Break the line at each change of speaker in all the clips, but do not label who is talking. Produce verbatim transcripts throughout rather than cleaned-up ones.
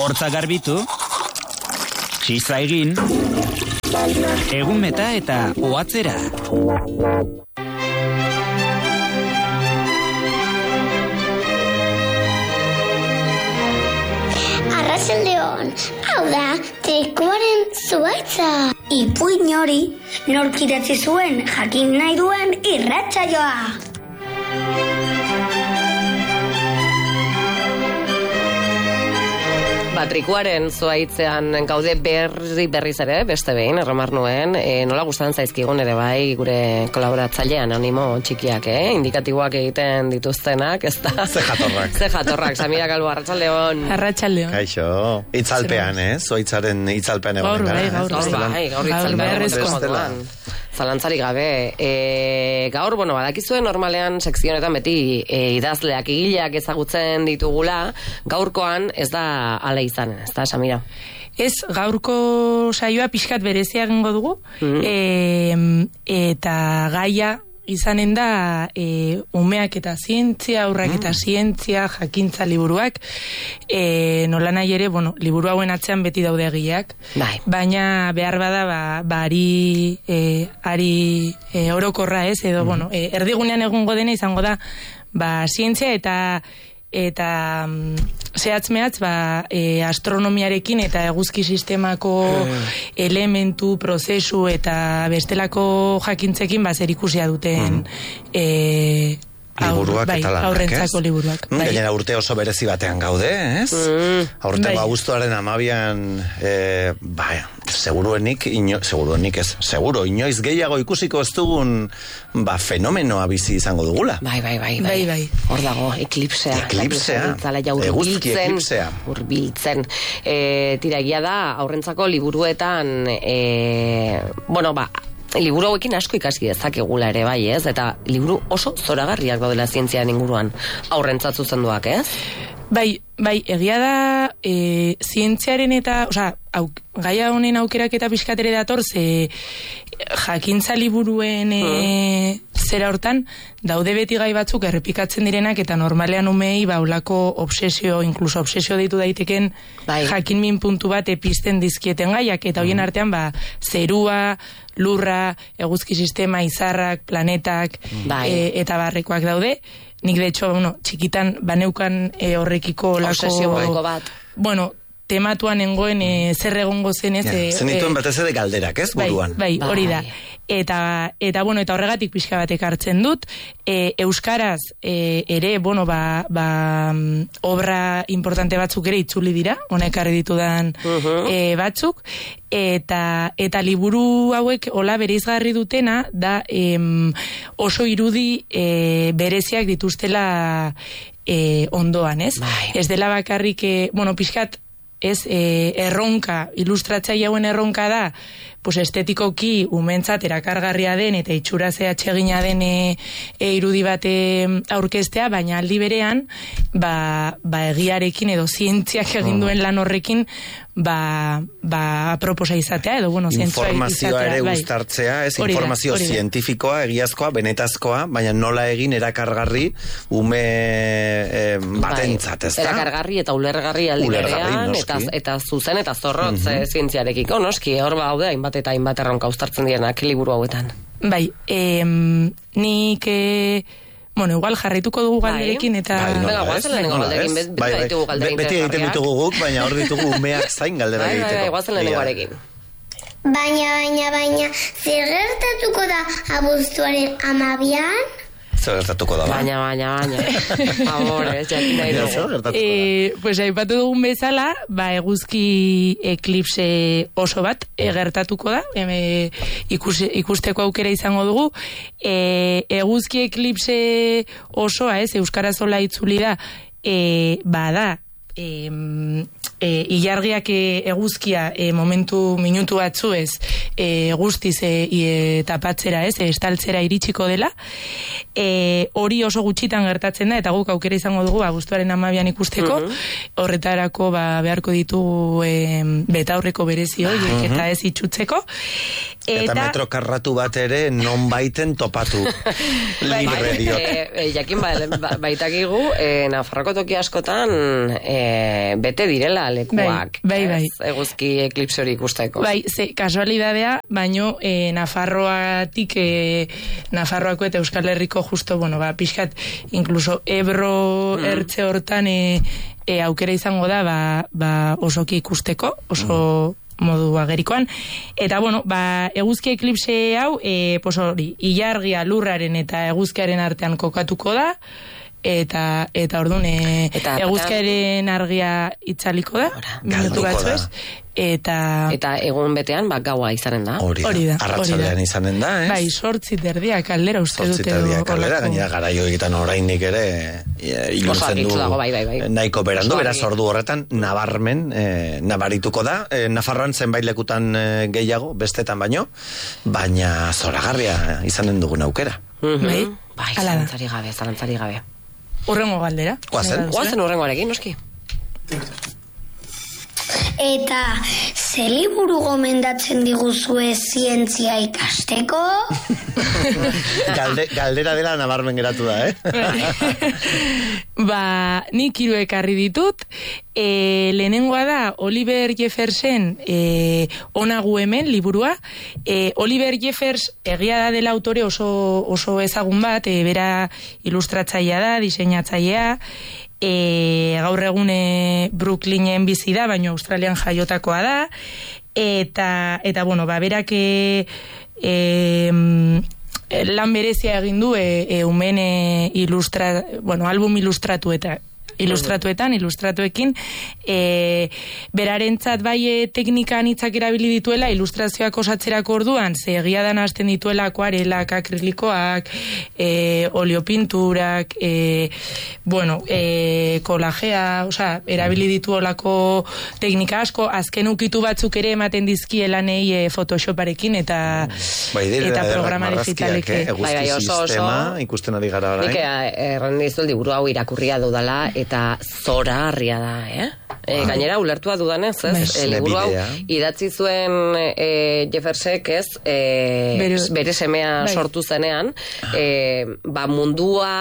hortza garbitu, txiza egin, egun meta eta oatzera.
Arratsaldeon, hau da, trikuaren zuhaitza. Ipuin hori, nork idatzi zuen jakin nahi duen irratsaioa.
Trikuaren zuaitzean gaude berri berriz ere, beste behin, erromar nuen, e, nola gustatzen zaizkigun ere bai, gure kolaboratzailean animo txikiak, eh? Indikatiboak egiten dituztenak, ez da?
Ze jatorrak.
Ze jatorrak, Samira Galbo, arratsaldeon.
Arratsaldeon.
Kaixo, itzalpean, eh? Zuaitzaren itzalpean egon gara.
Gaur, gaur,
bai, gaur itzalpean egon Zalantzarik gabe. E, gaur, bueno, badakizue normalean sekzionetan beti e, idazleak, egileak ezagutzen ditugula, gaurkoan ez da ala izanen, ez da, Samira?
Ez, gaurko saioa pixkat berezia egingo dugu, mm-hmm. e, eta gaia izanen da e, umeak eta zientzia, aurrak eta zientzia, jakintza liburuak, e, nola nahi ere, bueno, liburu hauen atzean beti daude egileak,
bai.
Baina behar bada, ba, ba ari, e, ari e, orokorra ez, edo, mm-hmm. bueno, e, erdigunean egongo dena izango da, ba, zientzia eta eta um, zehatz-mehatz ba, e, astronomiarekin eta eguzki sistemako mm. elementu, prozesu eta bestelako jakintzekin ba, zer ikusia duten mm. e,
liburuak
bai,
eta lanak,
aurrentzako
ez?
liburuak.
Mm, gainera urte oso berezi batean gaude, ez? Mm. Aurtengo bai. Abuztuaren amabian, e, bai, seguruenik, ino, seguruenik ez, seguro, inoiz gehiago ikusiko ez dugun, ba, fenomenoa bizi izango dugula.
Bai, bai, bai,
bai, bai.
Hor dago, eklipsea.
Eklipsea. Eguzki eklipsea.
Urbiltzen. E, tira, egia da, aurrentzako liburuetan, e, bueno, ba, liburu hauekin asko ikasi dezakegula ere bai, ez? Eta liburu oso zoragarriak daudela zientzian inguruan aurrentzat zuzenduak, ez?
Bai, bai, egia da e, zientziaren eta, osea, auk, gaia honen aukerak eta pixkatere dator, ze jakintza liburuen e, mm. zera hortan, daude beti gai batzuk errepikatzen direnak eta normalean umei baulako obsesio, inkluso obsesio deitu daiteken bai. Jakin min puntu bat episten dizkieten gaiak, eta hoien artean ba, zerua, lurra, eguzki sistema, izarrak, planetak bai. e, eta barrekoak daude. Nik de hecho, bueno, txikitan baneukan e, horrekiko lako
bat.
Bueno, tematuan nengoen e, zer egongo zen ez.
Ja,
e,
zenituen batez ere galderak, ez, buruan.
Bai, bai, hori da. Eta, eta, bueno, eta horregatik pixka batek hartzen dut. E, Euskaraz e, ere, bueno, ba, ba, obra importante batzuk ere itzuli dira, honek ekarri ditudan uh-huh. e, batzuk. Eta, eta liburu hauek hola bereizgarri dutena da em, oso irudi e, bereziak dituztela e, ondoan, ez?
Bai.
Ez dela bakarrik, e, bueno, pixkat, ez, e, erronka, ilustratzaile hauen erronka da, pues estetikoki umentzat erakargarria den eta itxura zehatxegina den e, e, irudi bate aurkeztea, baina aldi berean, ba, ba egiarekin edo zientziak egin duen lan horrekin, ba, ba aproposa izatea, edo, bueno, zentzua izatea.
Informazioa ere bai. Guztartzea, ez, orida, informazio orida. Zientifikoa, egiazkoa, benetazkoa, baina nola egin erakargarri ume e, batentzat, ez da?
Erakargarri eta ulergarri aldi berean, eta, eta zuzen eta zorrotz mm-hmm. zientziarekiko, noski, hor baude, hainbat eta hainbat erronka uztartzen direnak liburu hauetan.
Bai, em, nik, e, bueno, igual jarraituko dugu galderekin eta...
Bai, no, Venga, guazen lehenengo galderekin, beti bai, bai. ditugu galderin
Beti egiten ditugu guk, baina hor ditugu umeak zain galdera
bai,
egiteko.
Bai, bai, guazen lehenengo arekin.
Baina, baina, baina, zer gertatuko da abuztuaren amabian?
Zer gertatuko da,
baina, baina, baina. Amore, jakin nahi dugu.
E, pues aipatu dugun bezala, ba, eguzki eklipse oso bat e, gertatuko da, e, ikus, ikusteko aukera izango dugu. E, eguzki eklipse osoa, ez, euskaraz hola itzuli da, e, bada, e, e, ilargiak e, eguzkia e, momentu, minutu batzu ez, e, guztiz e, e, tapatzera ez, e, estaltzera iritsiko dela. E, hori oso gutxitan gertatzen da, eta guk aukera izango dugu abuztuaren amabian ikusteko, uh-huh. horretarako ba, beharko ditugu e, betaurreko berezi horiek, uh-huh. eta ez itxutzeko.
Eta, eta metro karratu bat ere non baiten topatu libre diot.
E, e, jakin ba, ba, baitakigu, e, Nafarroko toki askotan e, e, bete direla lekuak.
Bai, bai,
ez? Eguzki eklipse hori ikusteko.
Bai, ze, kasualidadea, baino e, Nafarroatik, e, Nafarroako eta Euskal Herriko justo, bueno, ba, pixkat, incluso Ebro mm. ertze hortan e, e, aukera izango da, ba, ba osoki ikusteko, oso... Mm. modu agerikoan, eta bueno, ba, eguzki eklipse hau, e, pues hori, ilargia lurraren eta eguzkiaren artean kokatuko da, eta eta orduan e, eguzkiaren argia itzaliko da, minutu batzu ez, eta
eta egun betean ba gaua izanen da.
Hori da. Arratsaldean izanen da, ez?
Bai, zortzi terdiak aldera uste dute.
Zortzi terdiak aldera, gainera garaio egiten oraindik ere ilutzen du.
Dago, bai, bai, bai.
Nahiko berandu, beraz ordu horretan nabarmen eh, nabarituko da. Eh, Nafarroan zenbait lekutan eh, gehiago, bestetan baino, baina zoragarria izanen dugun aukera.
Mm-hmm. Bai, bai, zalantzari gabe, zalantzari gabe.
Urrengo galdera.
Guazen, guazen urrengoarekin, noski.
Eta ze liburu gomendatzen diguzue zientzia ikasteko?
Galde, galdera dela nabarmen geratu da, eh?
Ba, nik hiru ekarri ditut. E, lehenengoa da Oliver Jeffersen e, Onagu hemen liburua. E, Oliver Jeffers egia da dela autore oso, oso ezagun bat, e, bera ilustratzailea da, diseinatzailea. E, gaur egun e, Brooklynen bizi da, baina Australian jaiotakoa da, eta, eta bueno, ba, berak e, e, lan berezia egin du e, e, umen e, ilustra, bueno, album ilustratu eta ilustratuetan, ilustratuekin, e, berarentzat bai e, teknika anitzak erabili dituela, ilustrazioak osatzerako orduan, ze egia dan hasten dituela akuarelak, akrilikoak, e, oleopinturak, e, bueno, e, kolagea, osea, erabili ditu olako teknika asko, azken ukitu batzuk ere ematen dizkielanei e, Photoshoparekin eta
bai, dire,
eta programa digitalik.
Eh, bai, bai, oso, sistema, ikusten ari gara orain.
Nik erran dizu liburu hau irakurria dudala, eta zoragarria da, eh? E, gainera ulertua dudanez, ez? E, liburu hau idatzi zuen e, Jeffersek, ez? E, bere, bere semea bai. sortu zenean, e, ba mundua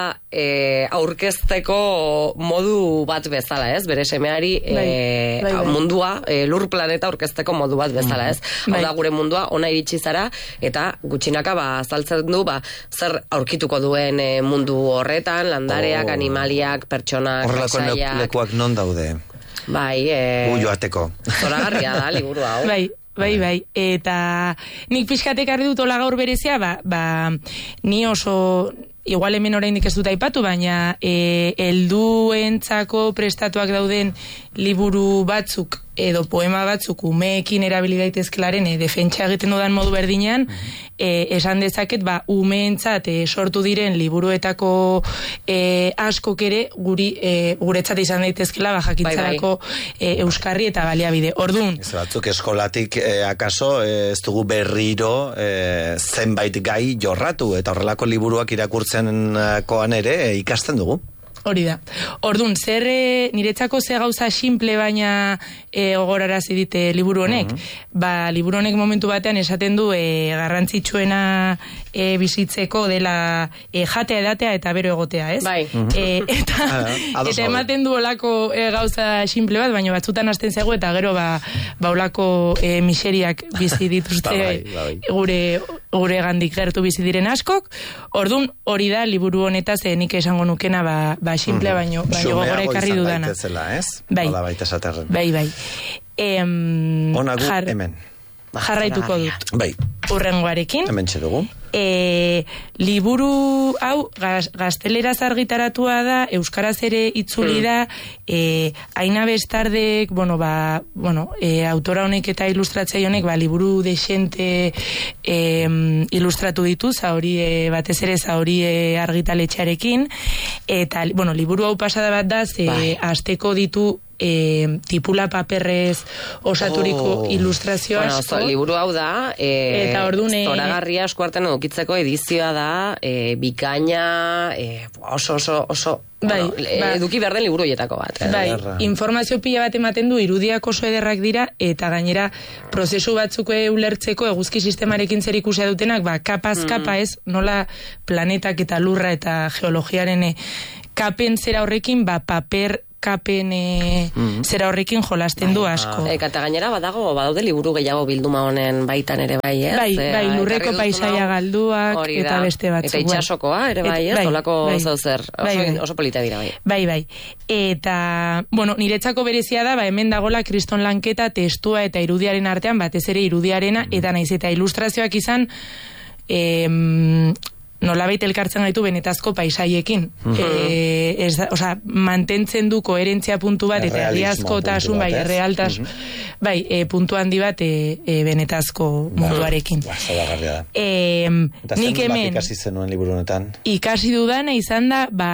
e, aurkezteko modu bat bezala, ez? Bere semeari e, bai. Bai, bai. mundua, e, lur planeta aurkezteko modu bat bezala, ez? Hau bai. da gure mundua ona iritsi zara, eta gutxinaka ba azaltzen du, ba zer aurkituko duen e, mundu horretan, landareak, oh. animaliak, pertsonak,
horrelako lekuak non daude?
Bai, eh...
Gu joateko.
Zoragarria da, liburu hau.
Bai, bai, bai. Eta nik pixkatek argi dut ola gaur berezia, ba, ba, ni oso... Igual hemen oraindik ez dut aipatu, baina e, helduentzako prestatuak dauden liburu batzuk edo poema batzuk umeekin erabili daitezkelaren e, defentsa egiten dudan modu berdinean, e, esan dezaket ba umeentzat e, sortu diren liburuetako e, askok ere guri e, guretzat izan daitezkela ba jakintzarako e, euskarri eta baliabide. Ordun,
ez batzuk eskolatik e, akaso e, ez dugu berriro e, zenbait gai jorratu eta horrelako liburuak irakurtzen koan ere e, ikasten dugu.
Hori da. Ordun, zer e, niretzako ze gauza simple baina e, ogorarazi dite liburu honek. Mm-hmm. Ba, liburu honek momentu batean esaten du e, garrantzitsuena e, bizitzeko dela e, jatea edatea eta bero egotea, ez?
Bai.
Mm-hmm. E, eta, ah, eta ematen du olako e, gauza simple bat, baina batzutan hasten zego eta gero ba, ba olako e, miseriak bizi dituzte bai, bai. gure gure gandik gertu bizi diren askok. Ordun, hori da liburu honetaz e, nik esango nukena ba, ba simple baino, baino gogora ekarri dudana.
Zela, ez?
Bai,
baita
bai, bai. Em,
Onagu
jar,
hemen.
Jarraituko dut.
Bai.
Urrengoarekin.
Hemen txedugu.
E, liburu hau gaz, gazteleraz argitaratua da, euskaraz ere itzuli da, e, Aina Bestardek, bueno, ba, bueno, e, autora honek eta ilustratzaile honek, ba, liburu desente e, ilustratu ditu, zauri, e, batez ere zauri e, argitaletxearekin, eta, bueno, liburu hau pasada bat da, ze bai. Asteko ditu E, tipula paperrez osaturiko oh. ilustrazio
bueno,
asko.
Zo, liburu hau da e,
eta ordune
zoragarria eskuartean edukitzeko edizioa da e, bikaina e, oso oso oso bai, bueno, ba, eduki behar den liburu hietako bat. Eh?
Bai, informazio pila bat ematen du, irudiak oso ederrak dira, eta gainera prozesu batzuk ulertzeko eguzki sistemarekin zer ikusia dutenak, ba, kapaz mm. kapa ez, nola planetak eta lurra eta geologiaren kapen zera horrekin, ba, paper sailkapen e, mm-hmm. zera horrekin jolasten du asko.
Eka eta gainera badago, badaude liburu gehiago bilduma honen baitan ere bai, ez?
Bai, bai, lurreko paisaia galduak eta beste batzuk.
Eta itxasokoa ere bai, ez? Olako zauzer, oso polita dira bai.
Bai, bai. Eta, bueno, niretzako berezia da, ba, hemen dagola kriston lanketa testua eta irudiaren artean, batez ere irudiarena, eta naiz eta ilustrazioak izan, em, nolabait elkartzen gaitu benetazko paisaiekin. Mm-hmm. E, ez da, osea, mantentzen du koherentzia puntu bat, eta egiazkotasun, bai, realtasun, mm-hmm. bai, e, puntu handi bat e, e, benetazko munduarekin.
Ba, zaudagarria da.
E,
eta nik hemen ikasi zenuen liburu honetan?
Ikasi dudana izan da, ba,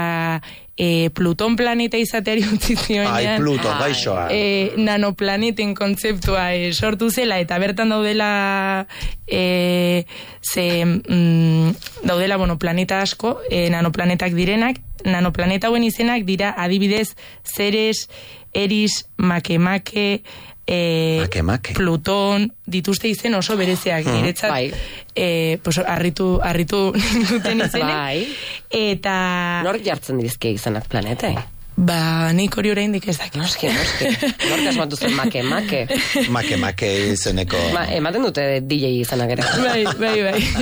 E, Pluton planeta izateari utzi zioenean.
Ai, Pluton, gaixoa.
E, nanoplaneten kontzeptua e, sortu zela, eta bertan daudela e, ze, mm, daudela, bueno, planeta asko, e, nanoplanetak direnak, nanoplaneta hauen izenak dira adibidez Ceres, Eris, Makemake, E,
make, make.
Pluton, dituzte izen oso berezeak, mm. niretzat,
bai.
e, pues, arritu, arritu duten izenek.
Bai.
Eta...
Nork jartzen dizke izenak planeta, eh?
Ba, nik hori oraindik ez dakit.
Noski, noski. Nork asmatu zen make, make.
Make, make izeneko...
Ma, ematen dute D J izenak ere.
Bai, bai,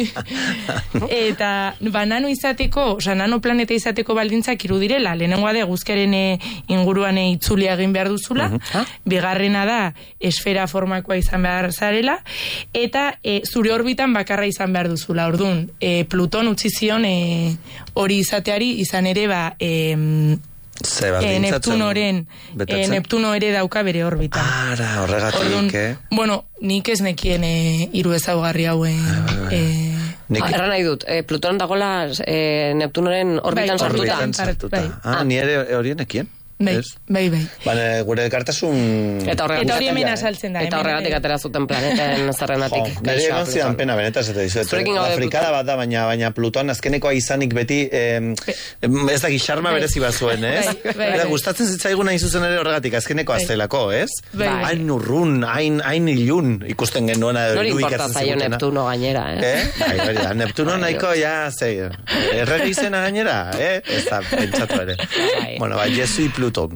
bai. Eta, ba, nano izateko, oza, nano planeta izateko baldintzak irudirela. Lehenengoa da, eguzkiaren inguruan itzulia egin behar duzula. Uh-huh. Bigarrena da, esfera formakoa izan behar zarela. Eta, e, zure orbitan bakarra izan behar duzula. Orduan, e, Pluton utzi zion e, hori izateari izan ere, ba... E, E, Neptunoren e, Neptuno ere dauka bere orbita.
Ara, horregatik, Ordun, eh?
Bueno, nik ez nekien e, hiru ezaugarri hauen e,
Nik... Ah, erran nahi dut, eh, Pluton dagola eh, Neptunoren orbitan
bai,
sartuta.
Orbitan sartuta. Bai.
Ah, ah, ni ere horien ekien?
Bai, bai, bai.
Bane, gure kartasun...
Eta
hori hemen azaltzen da.
Eta horregatik atera zuten planeten zerrenatik.
Jo, nire egon zidan pena benetaz, eta dizuet. Afrikada bat da, baina, baina Pluton azkenekoa izanik beti, eh, ez da gixarma berezi bat zuen, ez?
Bai, bai, bai.
Gustatzen zitzaiguna izuzen ere horregatik, azkeneko aztelako, ez?
Bai, bai.
Hain urrun, hain, hain ilun ikusten genuena.
Nori importa zaio Neptuno gainera, eh?
Eh? Bai, bai, da, Neptuno nahiko, ja, zei, erregi izena gainera, eh? Ez da, pentsatu ere. Bueno, bai, Jesu y Pluton.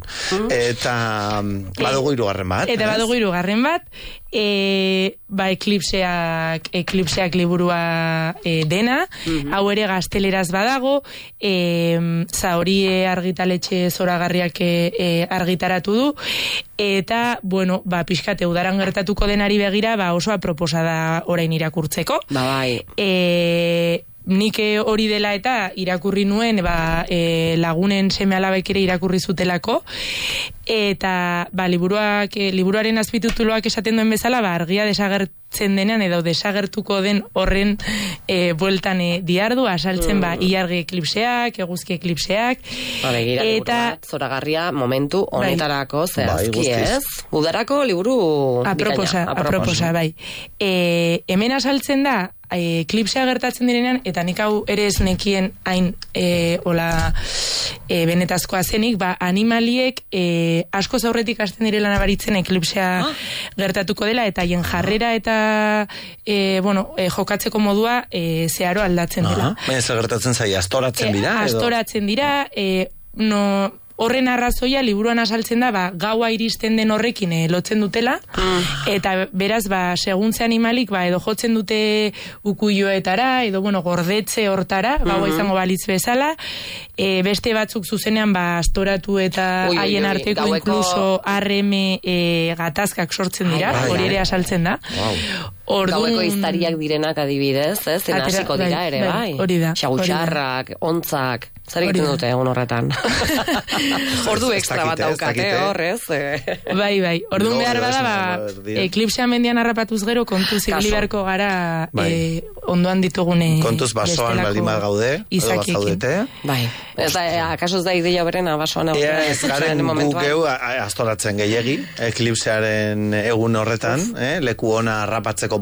Eta badugu hirugarren bat.
Eta badugu hirugarren bat, e, ba eklipseak, eklipseak liburua e, dena, mm-hmm. hau ere gazteleraz badago, e, Zahorie argitaletxe zoragarriak e, argitaratu du, eta, bueno, ba, pixkate udaran gertatuko denari begira, ba, oso aproposa da orain irakurtzeko.
Ba, bai.
E, nik hori dela eta irakurri nuen ba, e, lagunen seme alabek ere irakurri zutelako eta ba, liburuak, e, liburuaren azpitituloak esaten duen bezala ba, argia desagertzen denean edo desagertuko den horren e, bueltan e, diardu asaltzen mm. ba, ilargi eklipseak, eguzki eklipseak
ba, begira, eta zoragarria momentu honetarako bai. Zehazki ez udarako liburu
aproposa,
bikaina,
aproposa bai e, hemen asaltzen da eklipsea gertatzen direnean, eta nik hau ere ez nekien hain e, ola e, benetazkoa zenik, ba, animaliek e, asko zaurretik hasten direla nabaritzen eklipsea ah. gertatuko dela, eta hien jarrera eta e, bueno, e, jokatzeko modua e, zeharo aldatzen dela.
Baina ez gertatzen zai, astoratzen
e,
dira?
Astoratzen edo? dira, e, no... Horren arrazoia liburuan asaltzen da, ba, gaua iristen den horrekin e, lotzen dutela, mm. eta beraz, ba, seguntze animalik, ba, edo jotzen dute ukuioetara, edo, bueno, gordetze hortara, mm-hmm. gaua izango balitz bezala, e, beste batzuk zuzenean, ba, astoratu eta haien arteko gaueko... inkluso arreme e, gatazkak sortzen dira, hori ere asaltzen da.
Wow.
Ordun... Gaueko iztariak direnak adibidez, ez? Zena hasiko dira ere, bai.
Hori da.
Xagutxarrak, ontzak, zer egiten dute egun horretan. Ordu ekstra bat daukate, horrez.
Bai, bai. Orduan behar bada, ba, eklipsea mendian harrapatuz gero, kontuz ibili beharko gara e, ondoan ditugune...
Kontuz basoan baldin bat gaude, edo bazaudete.
Bai. Ez da, akaso ez da ideia berena basoan hau.
Ez garen guk geu astoratzen gehiegi, eklipsearen egun horretan, eh? Leku ona harrapatzeko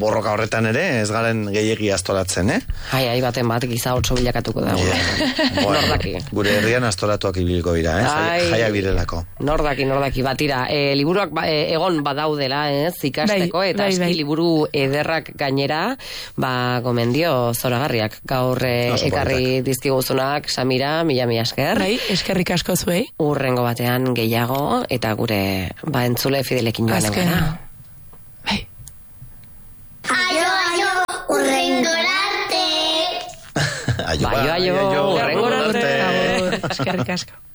borroka horretan ere, ez garen gehiegi astolatzen, eh?
Ai, ai, baten bat, giza otso bilakatuko da.
Yeah.
Nordaki.
Gure herrian astolatuak ibiliko dira, eh?
Ai,
Jaiak birelako.
Nordaki, nordaki, batira. E, liburuak ba, e, egon badaudela, ez, ikasteko,
Bai,
eta
bai,
aski
bai.
liburu ederrak gainera, ba, gomendio zoragarriak. Gaur e,
Oso
ekarri
politak.
dizkiguzunak, Samira, mila mila esker.
Bai, eskerrik asko zuei.
Urrengo batean gehiago, eta gure, ba, entzule fidelekin joan
Azken.
gara.
Bai.
Aio, aio, urrengora arte.
Aio,
Bai, aio,
aio,
hurrengora arte.
Agur, eskerrik asko.